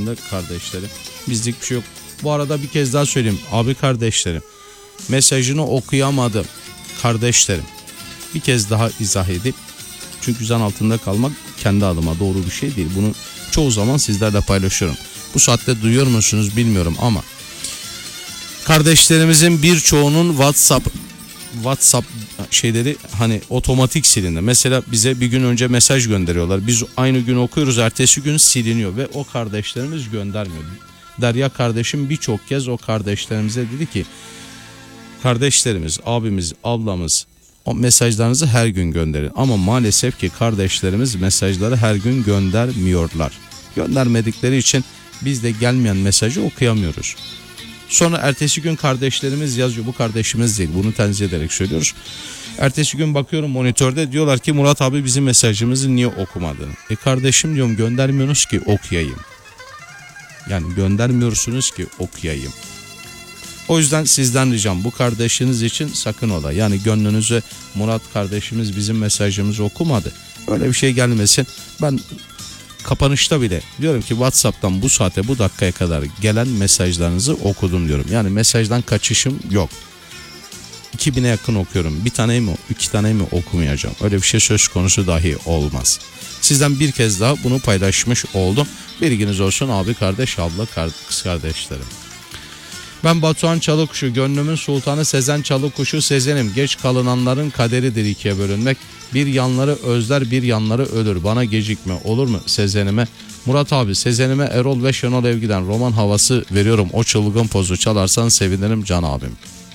altında kardeşlerim. Bizlik bir şey yok. Bu arada bir kez daha söyleyeyim. Abi kardeşlerim, mesajını okuyamadım kardeşlerim. Bir kez daha izah edip, çünkü zan altında kalmak kendi adıma doğru bir şey değil. Bunu çoğu zaman sizlerle paylaşıyorum. Bu saatte duyuyor musunuz bilmiyorum ama kardeşlerimizin birçoğunun WhatsApp şeyleri hani otomatik silindi. Mesela bize bir gün önce mesaj gönderiyorlar. Biz aynı gün okuyoruz, ertesi gün siliniyor ve o kardeşlerimiz göndermiyor. Derya kardeşim birçok kez o kardeşlerimize dedi ki, kardeşlerimiz, abimiz, ablamız, o mesajlarınızı her gün gönderin. Ama maalesef ki kardeşlerimiz mesajları her gün göndermiyorlar. Göndermedikleri için biz de gelmeyen mesajı okuyamıyoruz. Sonra ertesi gün kardeşlerimiz yazıyor. Bu kardeşimiz değil. Bunu tenzih ederek söylüyoruz. Ertesi gün bakıyorum monitörde, diyorlar ki Murat abi bizim mesajımızı niye okumadın? Kardeşim diyorum, göndermiyorsunuz ki okuyayım. Yani göndermiyorsunuz ki okuyayım. O yüzden sizden ricam, bu kardeşiniz için sakın ola. Yani gönlünüze Murat kardeşimiz bizim mesajımızı okumadı, öyle bir şey gelmesin. Ben kapanışta bile diyorum ki WhatsApp'tan bu saate, bu dakikaya kadar gelen mesajlarınızı okudum diyorum. Yani mesajdan kaçışım yok. 2000'e yakın okuyorum. Bir tane mi, iki tane mi okumayacağım. Öyle bir şey söz konusu dahi olmaz. Sizden bir kez daha bunu paylaşmış oldum. Bilginiz olsun abi, kardeş, abla, kız kardeşlerim. Ben Batuhan Çalıkuşu, gönlümün sultanı Sezen Çalıkuşu Sezen'im. Geç kalınanların kaderidir ikiye bölünmek. Bir yanları özler, bir yanları ölür. Bana gecikme olur mu Sezen'ime? Murat abi, Sezen'ime Erol ve Şenol Evgi'den roman havası veriyorum. O çılgın pozu çalarsan sevinirim can abim.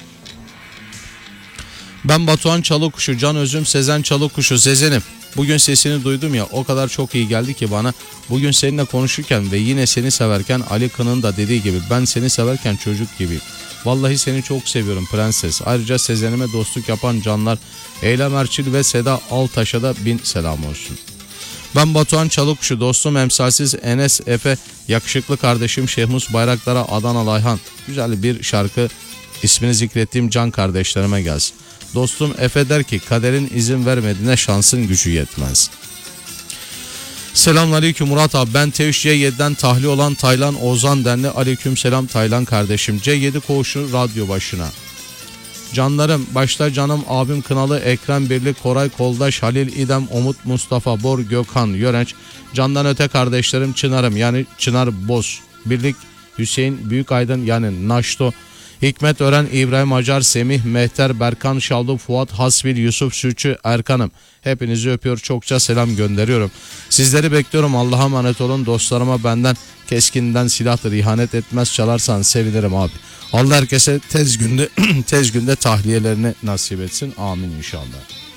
Ben Batuhan Çalıkuşu, can özüm Sezen Çalıkuşu Sezen'im. Bugün sesini duydum ya, o kadar çok iyi geldi ki bana. Bugün seninle konuşurken ve yine seni severken, Ali Kın'ın da dediği gibi, ben seni severken çocuk gibi. Vallahi seni çok seviyorum prenses. Ayrıca Sezen'ime dostluk yapan canlar Eylem Erçil ve Seda Altaş'a da bin selam olsun. Ben Batuhan Çalıkuşu, dostum emsalsiz Enes Efe, yakışıklı kardeşim Şehmus Bayraktar'a, Adanalı Ayhan. Güzel bir şarkı, ismini zikrettiğim can kardeşlerime gelsin. Dostum Efe der ki, kaderin izin vermediğine şansın gücü yetmez. Selamünaleyküm Murat abi, ben Teviş C7'den tahliye olan Taylan Ozan Denli. Aleyküm selam Taylan kardeşim. C7 koğuşu radyo başına. Canlarım, başta canım abim Kınalı, Ekrem Birlik, Koray Koldaş, Halil İdem, Umut Mustafa Bor, Gökhan Yörenç. Candan öte kardeşlerim Çınar'ım, yani Çınar Boz Birlik, Hüseyin Büyükaydın yani Naşto, Hikmet Ören, İbrahim Acar, Semih Mehter, Berkan Şallı, Fuat Hasbil, Yusuf Sürçü, Erkan'ım. Hepinizi öpüyor, çokça selam gönderiyorum. Sizleri bekliyorum, Allah'a emanet olun. Dostlarıma benden keskinden silahtır, ihanet etmez, çalarsan sevinirim abi. Allah herkese tez günde tahliyelerini nasip etsin, amin inşallah.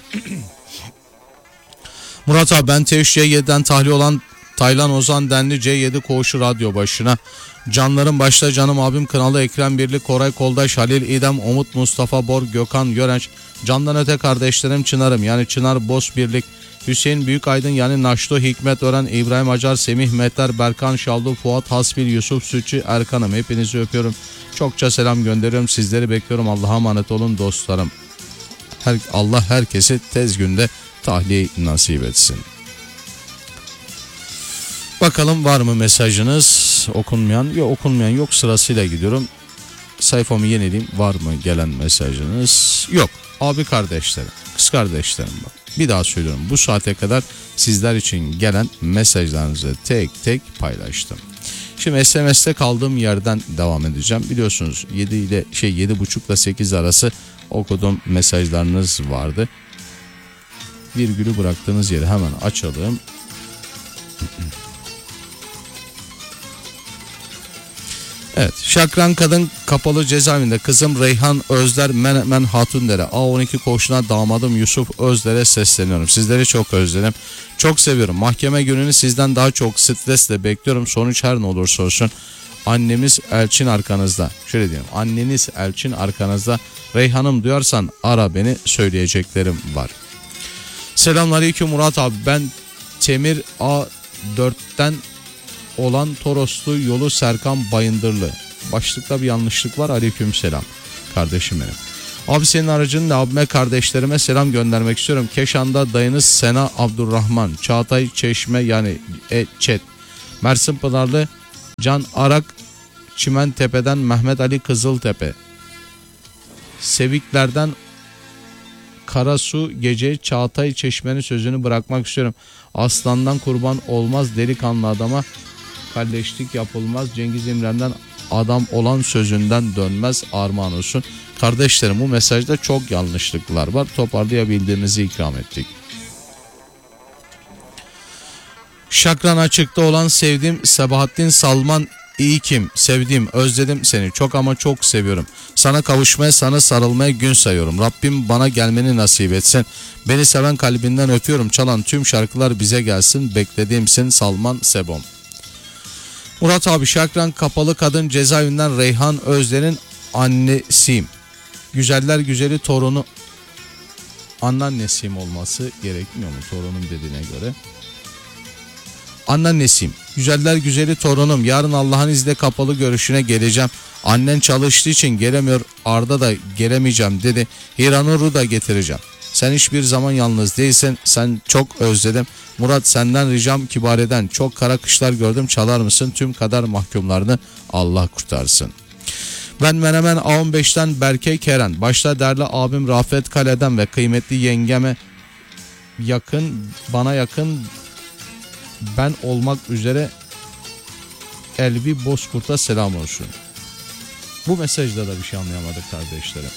Murat abi, ben Teviş C7'den tahliye olan Taylan Ozan Denli, C7 koğuşu radyo başına. Canlarım, başta canım abim Kınalı, Ekrem Birlik, Koray Koldaş, Halil İdem, Umut Mustafa Bor, Gökhan Yörenç. Candan öte kardeşlerim Çınar'ım, yani Çınar Boz Birlik, Hüseyin Büyükaydın yani Naşto, Hikmet Ören, İbrahim Acar, Semih Mehter, Berkan Şallı, Fuat Hasbil, Yusuf Sütçü, Erkan'ım. Hepinizi öpüyorum, çokça selam gönderiyorum. Sizleri bekliyorum, Allah'a emanet olun dostlarım. Allah herkesi tez günde tahliye nasip etsin. Bakalım var mı mesajınız? Okunmayan yok, sırasıyla gidiyorum. Sayfamı yenileyim, var mı gelen mesajınız? Yok. Abi kardeşlerim, kız kardeşlerim, bak bir daha söylüyorum, bu saate kadar sizler için gelen mesajlarınızı tek tek paylaştım. Şimdi SMS'te kaldığım yerden devam edeceğim. Biliyorsunuz 7.30 ile 8 arası okuduğum mesajlarınız vardı. Virgülü bıraktığınız yeri hemen açalım. Evet, Şakran Kadın Kapalı Cezaevinde kızım Reyhan Özler Menemen Hatundere, A12 koğuşuna damadım Yusuf Özler'e sesleniyorum. Sizleri çok özledim, çok seviyorum. Mahkeme gününü sizden daha çok stresle bekliyorum. Sonuç her ne olursa olsun annemiz Elçin arkanızda. Şöyle diyeyim, anneniz Elçin arkanızda. Reyhan'ım duyarsan ara beni, söyleyeceklerim var. Selamünaleyküm Murat abi, ben Temir A4'ten olan Toroslu yolu Serkan Bayındırlı. Başlıkta bir yanlışlık var. Aleykümselam kardeşim benim. Abi senin aracınla abime kardeşlerime selam göndermek istiyorum. Keşan'da dayınız Sena Abdurrahman, Çağatay Çeşme yani Çet, Mersin Pınarlı Can Arak Çimentepe'den Mehmet Ali Kızıltepe. Sevikler'den Karasu Gece Çağatay Çeşme'nin sözünü bırakmak istiyorum. Aslandan kurban olmaz, delikanlı adama kalleşlik yapılmaz. Cengiz İmren'den adam olan sözünden dönmez, armağan olsun. Kardeşlerim, bu mesajda çok yanlışlıklar var. Toparlayabildiğimizi ikram ettik. Şakran Açık'ta olan sevdiğim Sebahattin Salman, iyi kim? Sevdiğim, özledim seni. Çok ama çok seviyorum. Sana kavuşmaya, sana sarılmaya gün sayıyorum. Rabbim bana gelmeni nasip etsin. Beni seven kalbinden öpüyorum. Çalan tüm şarkılar bize gelsin. Beklediğimsin Salman Sebom. Murat abi, Şakran Kapalı Kadın Cezaevinden Reyhan Özler'in annesiyim. Güzeller güzeli torunu, anneannesiyim olması gerekmiyor mu torunum dediğine göre? Anneannesiyim. Güzeller güzeli torunum. Yarın Allah'ın izniyle kapalı görüşüne geleceğim. Annen çalıştığı için gelemiyor. Arda da gelemeyeceğim dedi. Hiranur'u da getireceğim. Sen hiçbir zaman yalnız değilsin. Sen çok özledim. Murat, senden ricam kibareden. Çok kara kışlar gördüm. Çalar mısın? Tüm kader mahkumlarını Allah kurtarsın. Ben Menemen A15'ten Berke Keren. Başta değerli abim Rafet Kale'den ve kıymetli yengeme yakın, bana yakın ben olmak üzere Elvi Bozkurt'a selam olsun. Bu mesajda da bir şey anlayamadık kardeşlerim.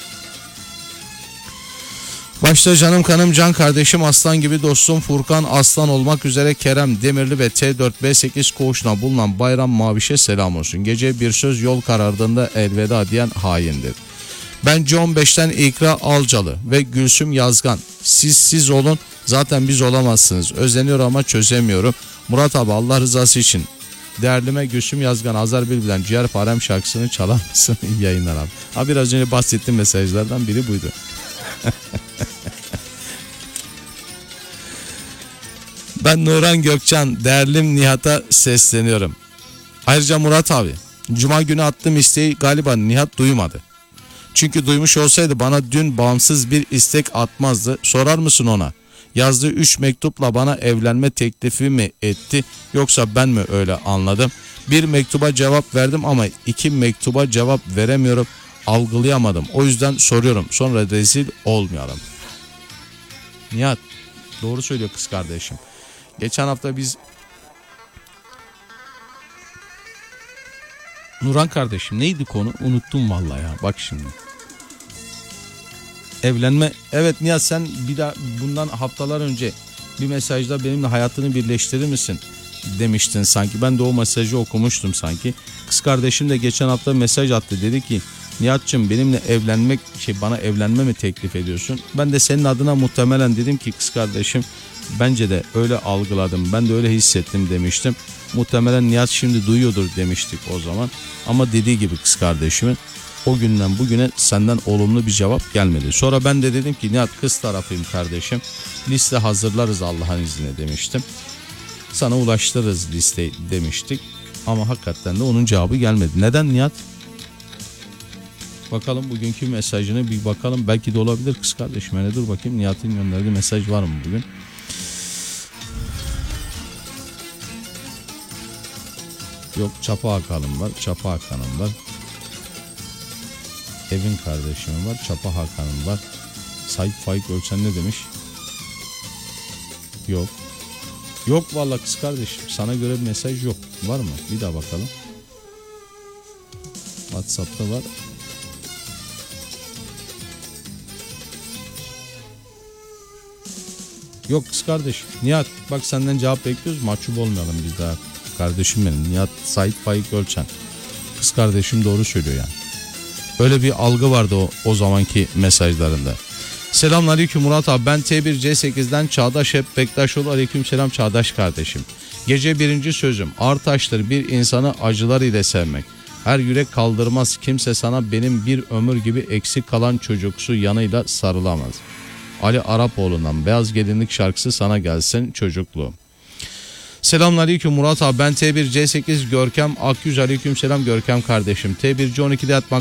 Başta canım kanım can kardeşim, aslan gibi dostum Furkan Aslan olmak üzere Kerem Demirli ve T4B8 koğuşuna bulunan Bayram Maviş'e selam olsun. Gece bir söz yol karardığında elveda diyen haindir. Ben C15'ten İkra Alcalı ve Gülsüm Yazgan. Siz olun, zaten biz olamazsınız. Özleniyor ama çözemiyorum. Murat abi, Allah rızası için değerlime Gülsüm Yazgan Azar Bülbül'den Ciğerparem şarkısını çalar mısın? İyi yayınlar abi. Abi biraz önce bahsettiğim mesajlardan biri buydu. Ben Nuran Gökçen, değerlim Nihat'a sesleniyorum. Ayrıca Murat abi, Cuma günü attığım isteği galiba Nihat duymadı. Çünkü duymuş olsaydı bana dün bağımsız bir istek atmazdı. Sorar mısın ona? Yazdığı 3 mektupla bana evlenme teklifi mi etti, yoksa ben mi öyle anladım? Bir mektuba cevap verdim ama 2 mektuba cevap veremiyorum. Algılayamadım. O yüzden soruyorum. Sonra rezil olmayalım. Nihat, doğru söylüyor kız kardeşim. Geçen hafta biz Nuran kardeşim, neydi konu? Unuttum vallahi ya. Bak şimdi. Evlenme. Evet Nihat, sen bir daha bundan haftalar önce bir mesajda benimle hayatını birleştirir misin demiştin sanki. Ben de o mesajı okumuştum sanki. Kız kardeşim de geçen hafta mesaj attı. Dedi ki Nihat'cığım, benimle bana evlenme mi teklif ediyorsun? Ben de senin adına muhtemelen dedim ki kız kardeşim, bence de öyle algıladım. Ben de öyle hissettim demiştim. Muhtemelen Nihat şimdi duyuyordur demiştik o zaman. Ama dediği gibi kız kardeşimin, o günden bugüne senden olumlu bir cevap gelmedi. Sonra ben de dedim ki Nihat, kız tarafıyım kardeşim. Liste hazırlarız Allah'ın izniyle demiştim. Sana ulaştırırız listeyi demiştik. Ama hakikaten de onun cevabı gelmedi. Neden Nihat? Bakalım bugünkü mesajını bir bakalım. Belki de olabilir kız kardeşim. Yani dur bakayım, Nihat'ın gönderdiği mesaj var mı bugün? Yok, Çapa Hakan'ım var. Çapa Hakan'ım var. Evin kardeşim var. Çapa Hakan'ım var. Sait Faik Ölçen ne demiş? Yok. Yok vallahi kız kardeşim. Sana göre bir mesaj yok. Var mı? Bir daha bakalım. WhatsApp'ta var. Yok kız kardeşim. Nihat, bak senden cevap bekliyoruz. Mahcup olmayalım biz daha. Kardeşim benim. Nihat Sait Faik Ölçen. Kız kardeşim doğru söylüyor yani. Öyle bir algı vardı o zamanki mesajlarında. Selamünaleyküm Murat abi. Ben T1C8'den Çağdaş Hep Bektaşoğlu. Aleykümselam Çağdaş kardeşim. Gece birinci sözüm. Ağır taştır bir insanı acılar ile sevmek. Her yürek kaldırmaz. Kimse sana benim bir ömür gibi eksik kalan çocuksu yanıyla sarılamaz. Ali Arapoğlu'ndan Beyaz Gelinlik şarkısı sana gelsin çocukluğum. Selamünaleyküm Murat abi. Ben T1C8 Görkem Akyüz. Aleykümselam Görkem kardeşim. T1C12'de yatmak